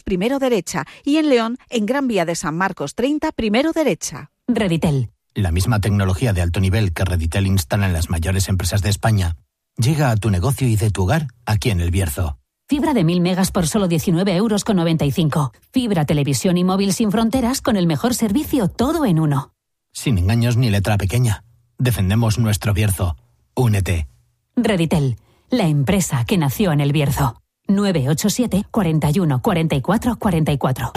primero derecha. Y en León, en Gran Vía de San Marcos 30, primero derecha. Reditel. La misma tecnología de alto nivel que Reditel instala en las mayores empresas de España llega a tu negocio y de tu hogar aquí en El Bierzo. Fibra de 1000 megas por solo 19,95 €. Fibra, televisión y móvil sin fronteras con el mejor servicio, todo en uno. Sin engaños ni letra pequeña. Defendemos nuestro Bierzo. Únete. Reditel, la empresa que nació en El Bierzo. 987 41 44 44.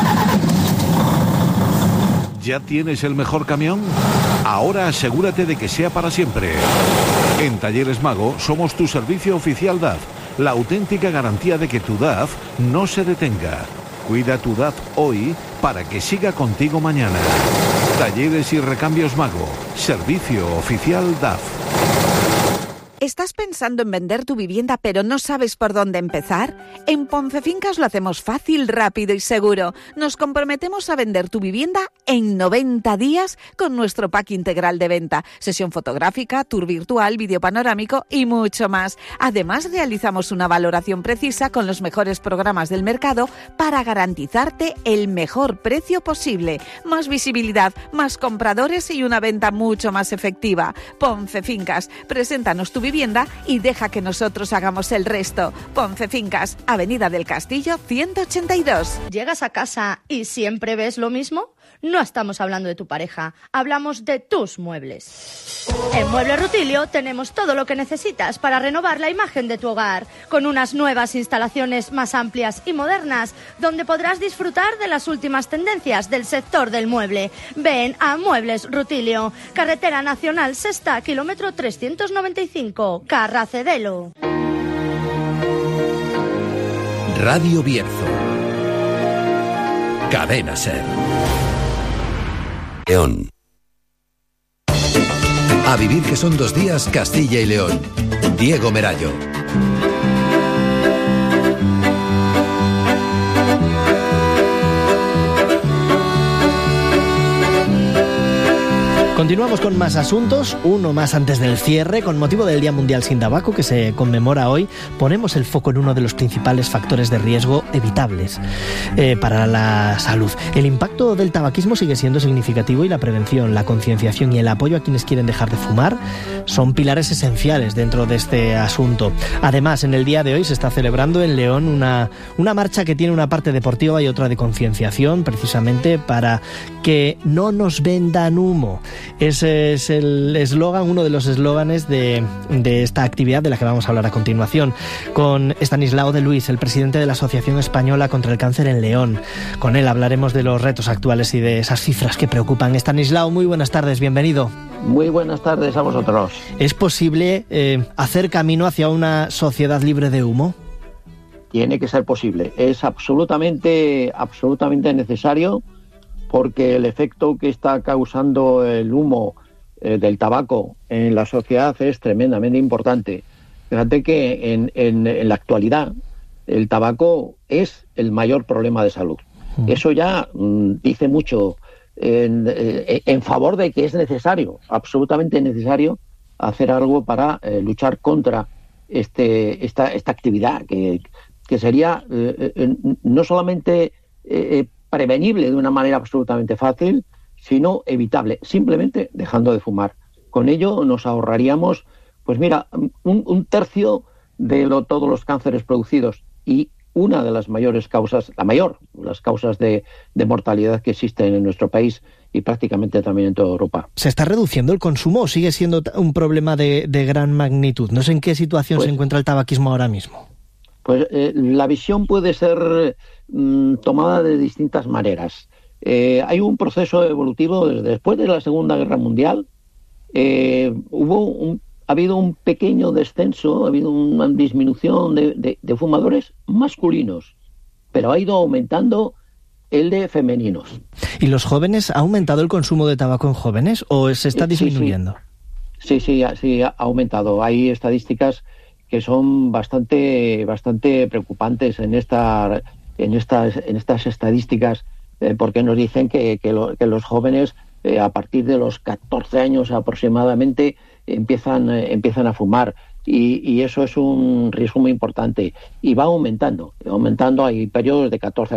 ¿Ya tienes el mejor camión? Ahora asegúrate de que sea para siempre. En Talleres Mago somos tu servicio oficial DAF, la auténtica garantía de que tu DAF no se detenga. Cuida tu DAF hoy para que siga contigo mañana. Talleres y Recambios Mago, servicio oficial DAF. ¿Estás pensando en vender tu vivienda pero no sabes por dónde empezar? En Poncefincas lo hacemos fácil, rápido y seguro. Nos comprometemos a vender tu vivienda en 90 días con nuestro pack integral de venta. Sesión fotográfica, tour virtual, vídeo panorámico y mucho más. Además, realizamos una valoración precisa con los mejores programas del mercado para garantizarte el mejor precio posible. Más visibilidad, más compradores y una venta mucho más efectiva. Poncefincas, preséntanos tu vivienda y deja que nosotros hagamos el resto. Poncefincas, Avenida del Castillo 182. ¿Llegas a casa y siempre ves lo mismo? No estamos hablando de tu pareja, hablamos de tus muebles. En Muebles Rutilio tenemos todo lo que necesitas para renovar la imagen de tu hogar, con unas nuevas instalaciones más amplias y modernas, donde podrás disfrutar de las últimas tendencias del sector del mueble. Ven a Muebles Rutilio, Carretera Nacional Sexta, kilómetro 395, Carracedelo. Radio Bierzo. Cadena SER. León. A vivir que son 2 días Castilla y León. Diego Merallo. Continuamos con más asuntos, uno más antes del cierre. Con motivo del Día Mundial sin Tabaco, que se conmemora hoy, ponemos el foco en uno de los principales factores de riesgo evitables para la salud. El impacto del tabaquismo sigue siendo significativo y la prevención, la concienciación y el apoyo a quienes quieren dejar de fumar son pilares esenciales dentro de este asunto. Además, en el día de hoy se está celebrando en León una marcha que tiene una parte deportiva y otra de concienciación, precisamente para que no nos vendan humo. Ese es el eslogan, uno de los eslóganes de esta actividad de la que vamos a hablar a continuación, con Estanislao de Luis, el presidente de la Asociación Española contra el Cáncer en León. Con él hablaremos de los retos actuales y de esas cifras que preocupan. Estanislao, muy buenas tardes, bienvenido. Muy buenas tardes a vosotros. ¿Es posible hacer camino hacia una sociedad libre de humo? Tiene que ser posible. Es absolutamente necesario, porque el efecto que está causando el humo del tabaco en la sociedad es tremendamente importante. Fíjate que en la actualidad el tabaco es el mayor problema de salud. Eso ya dice mucho en favor de que es necesario, absolutamente necesario, hacer algo para luchar contra esta actividad que sería no solamente prevenible de una manera absolutamente fácil, sino evitable, simplemente dejando de fumar. Con ello nos ahorraríamos, pues mira, un tercio de todos los cánceres producidos, y una de las mayores causas, las causas de mortalidad que existen en nuestro país y prácticamente también en toda Europa. ¿Se está reduciendo el consumo o sigue siendo un problema de gran magnitud? No sé en qué situación se encuentra el tabaquismo ahora mismo. Pues la visión puede ser tomada de distintas maneras. Hay un proceso evolutivo después de la Segunda Guerra Mundial. Ha habido un pequeño descenso, ha habido una disminución de fumadores masculinos, pero ha ido aumentando el de femeninos. ¿Y los jóvenes? ¿Ha aumentado el consumo de tabaco en jóvenes o se está disminuyendo? Sí, ha aumentado. Hay estadísticas que son bastante preocupantes en estas estadísticas, porque nos dicen que los jóvenes a partir de los 14 años aproximadamente empiezan a fumar, y eso es un riesgo muy importante, y va aumentando. Hay periodos de 14